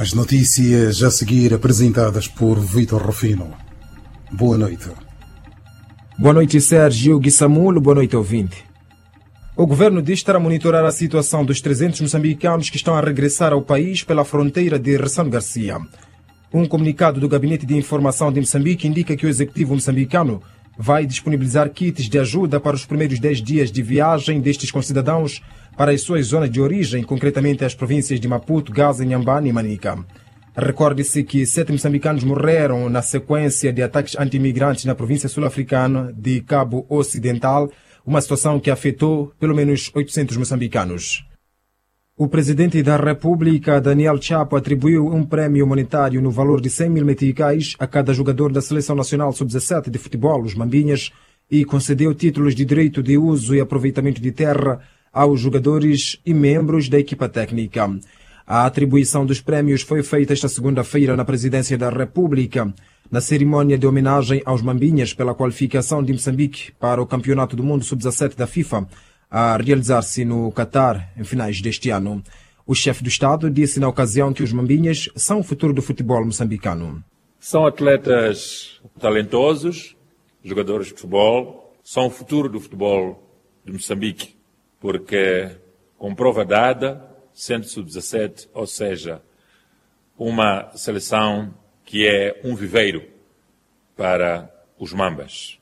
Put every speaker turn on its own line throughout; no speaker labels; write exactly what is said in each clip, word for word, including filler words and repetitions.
As notícias a seguir apresentadas por Vítor Rufino. Boa noite.
Boa noite, Sérgio Guissamulo. Boa noite, ouvinte. O governo diz estar a monitorar a situação dos trezentos moçambicanos que estão a regressar ao país pela fronteira de Ressano Garcia. Um comunicado do Gabinete de Informação de Moçambique indica que o executivo moçambicano vai disponibilizar kits de ajuda para os primeiros dez dias de viagem destes concidadãos para as suas zonas de origem, concretamente as províncias de Maputo, Gaza, Inhambane e Manica. Recorde-se que sete moçambicanos morreram na sequência de ataques anti-imigrantes na província sul-africana de Cabo Ocidental, uma situação que afetou pelo menos oitocentos moçambicanos. O presidente da República, Daniel Chapo, atribuiu um prémio monetário no valor de cem mil meticais a cada jogador da Seleção Nacional sub dezassete de futebol, os Mambinhas, e concedeu títulos de direito de uso e aproveitamento de terra aos jogadores e membros da equipa técnica. A atribuição dos prémios foi feita esta segunda-feira na Presidência da República, na cerimónia de homenagem aos Mambinhas pela qualificação de Moçambique para o Campeonato do Mundo sub dezassete da FIFA, a realizar-se no Catar em finais deste ano. O chefe do Estado disse na ocasião que os Mambinhas são o futuro do futebol moçambicano.
São atletas talentosos, jogadores de futebol, são o futuro do futebol de Moçambique, porque com prova dada, sendo sub dezassete, ou seja, uma seleção que é um viveiro para os Mambas.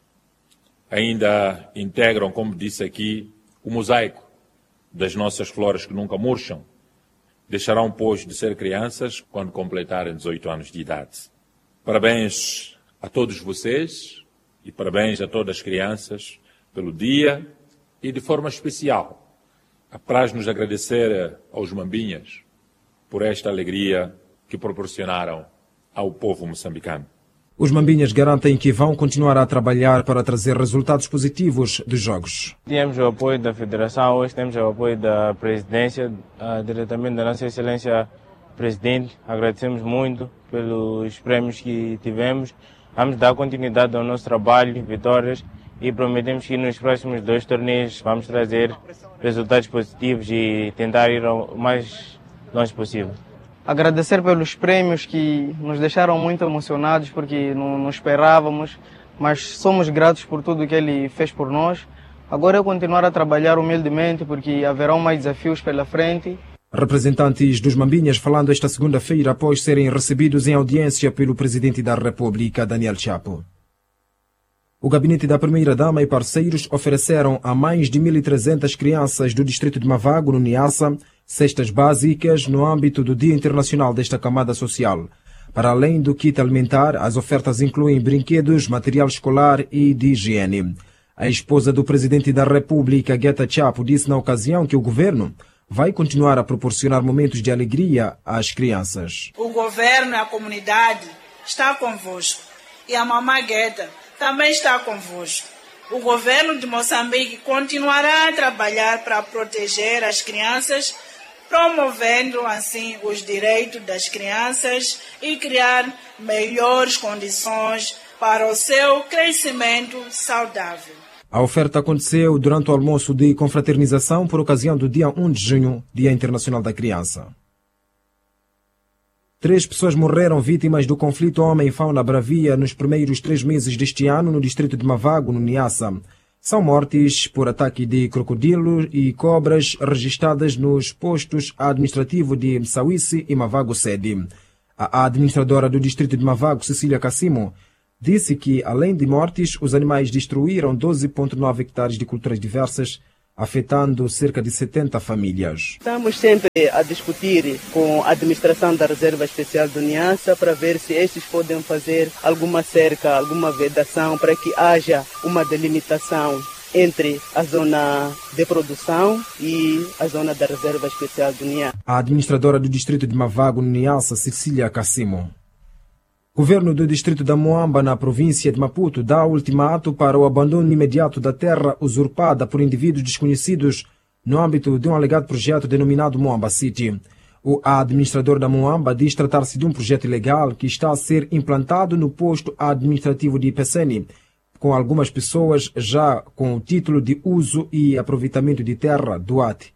Ainda integram, como disse aqui, o mosaico das nossas flores que nunca murcham. Deixarão, pois, de ser crianças quando completarem dezoito anos de idade. Parabéns a todos vocês e parabéns a todas as crianças pelo dia e, de forma especial, apraz-nos agradecer aos Mambinhas por esta alegria que proporcionaram ao povo moçambicano.
Os Mambinhas garantem que vão continuar a trabalhar para trazer resultados positivos dos jogos.
Temos o apoio da Federação, hoje temos o apoio da Presidência, uh, diretamente da Nossa Excelência Presidente. Agradecemos muito pelos prémios que tivemos. Vamos dar continuidade ao nosso trabalho, vitórias, e prometemos que nos próximos dois torneios vamos trazer resultados positivos e tentar ir o mais longe possível.
Agradecer pelos prêmios que nos deixaram muito emocionados, porque não, não esperávamos, mas somos gratos por tudo que ele fez por nós. Agora é continuar a trabalhar humildemente, porque haverão mais desafios pela frente.
Representantes dos Mambinhas falando esta segunda-feira após serem recebidos em audiência pelo Presidente da República, Daniel Chapo. O gabinete da Primeira-Dama e parceiros ofereceram a mais de mil e trezentas crianças do distrito de Mavago, no Niassa, cestas básicas no âmbito do Dia Internacional desta camada social. Para além do kit alimentar, as ofertas incluem brinquedos, material escolar e de higiene. A esposa do Presidente da República, Guetta Chapo, disse na ocasião que o governo vai continuar a proporcionar momentos de alegria às crianças.
O governo e a comunidade está convosco e a mamãe Guetta também está convosco. O governo de Moçambique continuará a trabalhar para proteger as crianças, promovendo assim os direitos das crianças e criar melhores condições para o seu crescimento saudável.
A oferta aconteceu durante o almoço de confraternização por ocasião do dia um de junho, Dia Internacional da Criança. Três pessoas morreram vítimas do conflito homem-fauna bravia nos primeiros três meses deste ano no distrito de Mavago, no Niassa. São mortes por ataque de crocodilo e cobras registradas nos postos administrativos de Msawisi e Mavago Sede. A administradora do distrito de Mavago, Cecília Cassimo, disse que, além de mortes, os animais destruíram doze vírgula nove hectares de culturas diversas, afetando cerca de setenta famílias.
Estamos sempre a discutir com a administração da Reserva Especial do Niassa para ver se estes podem fazer alguma cerca, alguma vedação para que haja uma delimitação entre a zona de produção e a zona da Reserva Especial do Niassa.
A administradora do distrito de Mavago, no Niassa, Cecília Cassimo. O governo do distrito da Moamba, na província de Maputo, dá ultimato para o abandono imediato da terra usurpada por indivíduos desconhecidos no âmbito de um alegado projeto denominado Moamba City. O administrador da Moamba diz tratar-se de um projeto ilegal que está a ser implantado no posto administrativo de Ipeceni, com algumas pessoas já com o título de uso e aproveitamento de terra, D U A T.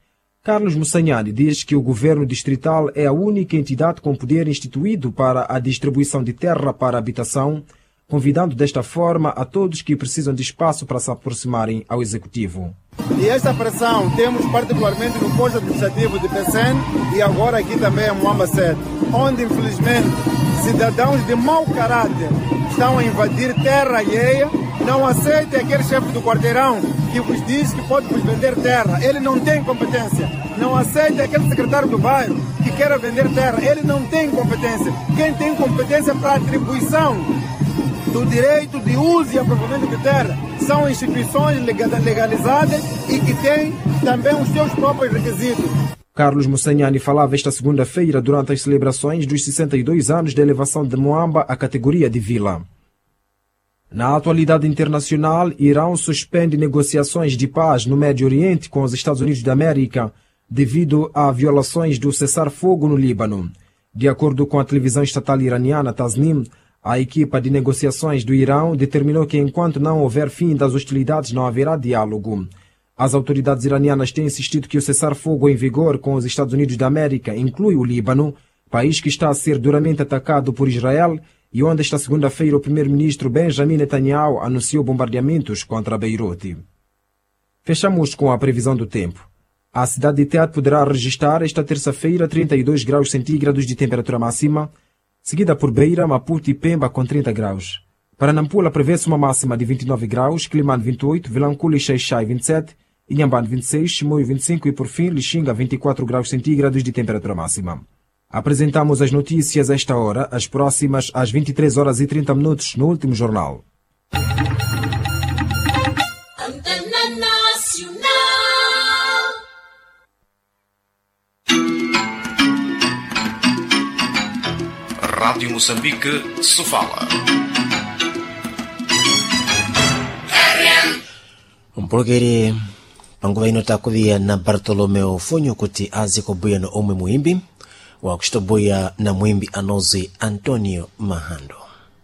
Carlos Mussanhani diz que o governo distrital é a única entidade com poder instituído para a distribuição de terra para habitação, convidando desta forma a todos que precisam de espaço para se aproximarem ao executivo.
E esta pressão temos particularmente no posto administrativo de Pecém e agora aqui também em Muamba sete, onde infelizmente cidadãos de mau caráter estão a invadir terra alheia. Não aceitem aquele chefe do quarteirão que vos diz que pode vos vender terra. Ele não tem competência. Não aceitem aquele secretário do bairro que quer vender terra. Ele não tem competência. Quem tem competência para a atribuição do direito de uso e aproveitamento de terra são instituições legalizadas e que têm também os seus próprios requisitos.
Carlos Mussanhani falava esta segunda-feira durante as celebrações dos sessenta e dois anos da elevação de Muamba à categoria de vila. Na atualidade internacional, Irão suspende negociações de paz no Médio Oriente com os Estados Unidos da América devido a violações do cessar-fogo no Líbano. De acordo com a televisão estatal iraniana Tasnim, a equipa de negociações do Irão determinou que enquanto não houver fim das hostilidades não haverá diálogo. As autoridades iranianas têm insistido que o cessar-fogo em vigor com os Estados Unidos da América inclui o Líbano, país que está a ser duramente atacado por Israel e onde esta segunda-feira o primeiro-ministro Benjamin Netanyahu anunciou bombardeamentos contra Beirute. Fechamos com a previsão do tempo. A cidade de Tete poderá registrar esta terça-feira trinta e dois graus centígrados de temperatura máxima, seguida por Beira, Maputo e Pemba com trinta graus. Para Nampula prevê-se uma máxima de vinte e nove graus, Quilimane vinte e oito, Vilanculo e Xai-Xai vinte e sete, Inhambane vinte e seis, Chimoio vinte e cinco e por fim Lixinga vinte e quatro graus centígrados de temperatura máxima. Apresentamos as notícias a esta hora, as próximas às vinte e três horas e trinta minutos no último jornal.
Antena Nacional.
Rádio Moçambique, Sofala.
Mpologeri panguva inotakuvia na Bartolomeo Fonyo kuti azikobuya no omwe muimbi wa kushitobuya na muimbi anozi Antonio Mahando.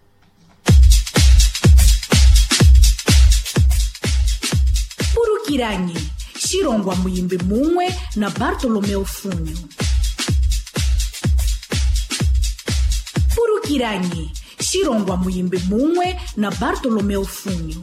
Purukiranyi Shirongwa muimbi mumwe na Bartolomeo Fonyo. Purukiranyi Shirongwa muimbi mumwe na Bartolomeo Fonyo.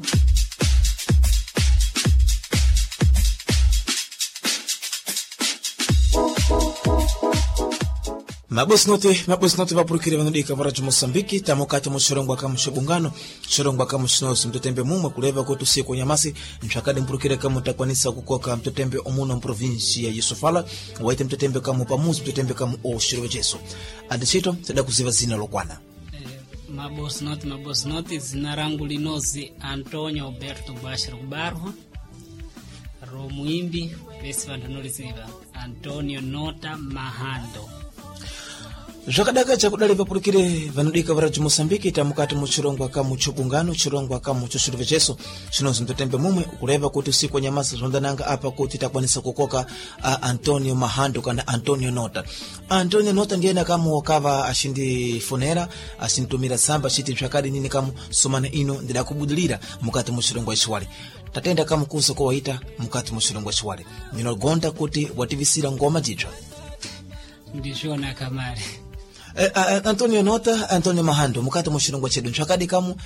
Mabosi note, mabosi note vapurukire vanodika varaji Mosambiki, tamokati mushirongwa kama shibungano, shirongwa kama shinosi mtotembe mumwe kuleva kwetu siku nyamasi, mshakadi mpurukire kama utakwanisa kukoka mtotembe omuna mprovinsi ya Yesofala, waite mtotembe kama upamuzi, mtotembe kama oshirwe jesu. Adisito, teda kuziva zina lokwana.
Mabosi note, mabosi note, zina rangu linozi Antonio Alberto Bashir Barho, Romuimbi, pesi vantanoliziva, Antonio Nota Mahando.
Zvakadaka chakudali vapurukire vanodika varaji Mosambiki tamukati muchirongwa kamu chobungano chirongwa kamu choshirwe jesu chinozi mtotembe mumwe kuleva kuti usiku nyamasa zondananga apa kuti takwanisa kukoka a Antonio Mahando kana Antonio Nota. Antonio Nota ndiye nakamu wakava ashindi fonera asintumira samba chiti mshakadi nini kamu somana ino ndida kubudilira mukati muchirongwa ishwali. Tatenda kamu kusa kwa waita mukati muchirongwa ishwali. Minogonda kuti wativisira ngoma jitwa.
Ndishona kamari.
Eh, Antonio Nota, Antonio Mahando, mukata mushirongwa chedu nchakadi kamu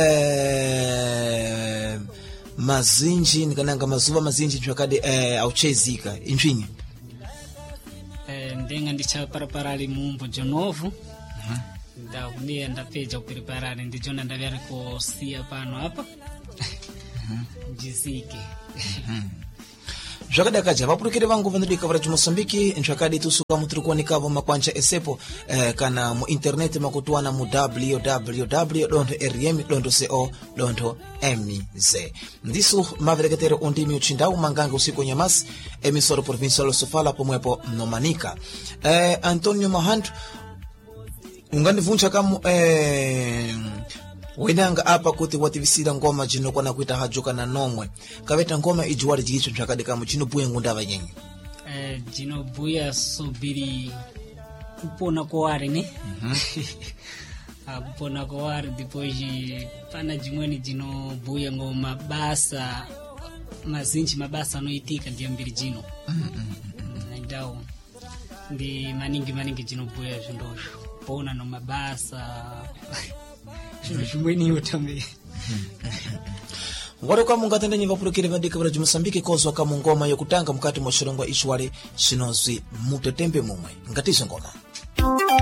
eh, mazinji nikananga mazuva mazinji nchakadi eh, auchezika inchwinyi
eh, ndenga ndicha paraparali mumbo jonovu uh-huh. Nda unia ndapeja upiriparali ndijona ndavyari kusia pano hapa uh-huh. Jizike uh-huh.
Zvakada kaja vapurukire vangu vanodika varaji Mosambiki nchakadi tusuka mutirikuwanikavo makwancha esepo eh, kana mu internet makutuana mu w w w dot r m dot co dot m z ndisu mavereketere ondimi uchindau manganga usiku nyamasi emisoro provincial Sofala pomwepo nomanika eh, Antonio Mahando ungandivuncha kamu eh, wenanga apa kuti wativisira ngoma jino kwa nakuita hajoka na nomwe kaveta ngoma ijuwari jicho nchakadi kamu jino buye ngundava nyenye
eh, jino buya sobiri kupona kwa wari ne mm-hmm. Kupona kwa wari dipoji pana jimweni jino buya ngoma basa mazinchi mabasa anoitika ndiya mbiri jino mm-hmm. então ndi maningi maningi dzinobhuya zvindozvo pona nomabasa zvinhu zvimweniwo também
ngwari kwa mungatende nyiva pulukire vadika vya Mosambiki kozwa kama ngoma yokutanga mkati mwa shilongo ishwale shinozwi mutetembe mumwe ngatizo ngoma